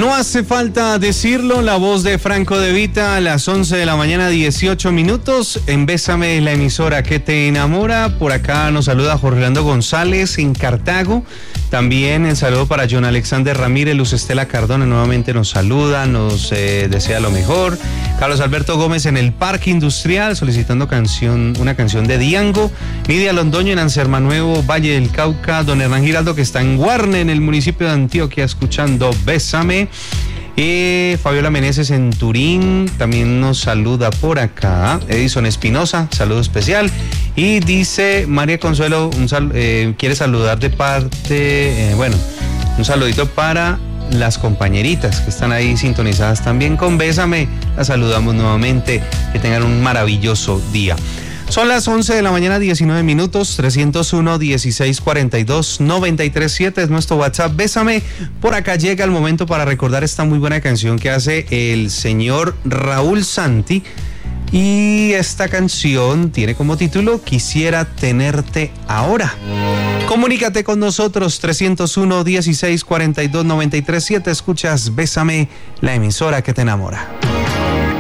No hace falta decirlo, la voz de Franco De Vita a las 11 de la mañana, 18 minutos. En Bésame, la emisora que te enamora. Por acá nos saluda Jorge Orlando González en Cartago. También el saludo para John Alexander Ramírez. Luz Estela Cardona nuevamente nos saluda, nos desea lo mejor. Carlos Alberto Gómez en el Parque Industrial solicitando una canción de Diango. Nidia Londoño en Anserma Nuevo, Valle del Cauca. Don Hernán Giraldo que está en Guarne, en el municipio de Antioquia, escuchando Bésame. Fabiola Meneses en Turín también nos saluda por acá. Edison Espinosa, saludo especial. Y dice María Consuelo, quiere saludar de parte, un saludito para las compañeritas que están ahí sintonizadas también con Bésame. Las saludamos nuevamente, que tengan un maravilloso día. Son las 11 de la mañana, 19 minutos, 301-1642-937 es nuestro WhatsApp. Bésame. Por acá llega el momento para recordar esta muy buena canción que hace el señor Raúl Santi. Y esta canción tiene como título Quisiera tenerte ahora. Comunícate con nosotros, 301-1642-937. Escuchas Bésame, la emisora que te enamora.